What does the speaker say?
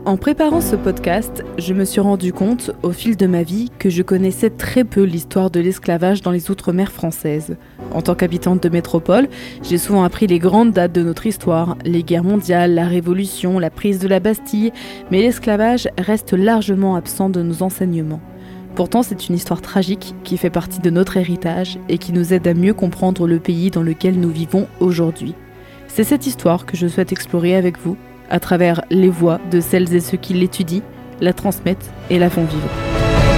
En préparant ce podcast, je me suis rendu compte, au fil de ma vie, que je connaissais très peu l'histoire de l'esclavage dans les Outre-mer françaises. En tant qu'habitante de métropole, j'ai souvent appris les grandes dates de notre histoire, les guerres mondiales, la Révolution, la prise de la Bastille, mais l'esclavage reste largement absent de nos enseignements. Pourtant, c'est une histoire tragique qui fait partie de notre héritage et qui nous aide à mieux comprendre le pays dans lequel nous vivons aujourd'hui. C'est cette histoire que je souhaite explorer avec vous, à travers les voix de celles et ceux qui l'étudient, la transmettent et la font vivre.